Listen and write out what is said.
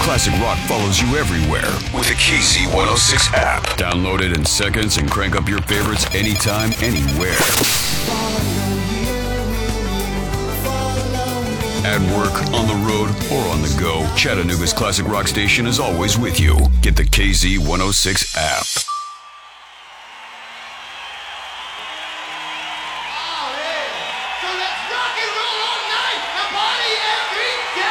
Classic rock follows you everywhere with the KZ106 app. Download it in seconds and crank up your favorites anytime, anywhere. At work, on the road, or on the go, Chattanooga's classic rock station is always with you. Get the KZ106 app. So let's rock and roll all night and party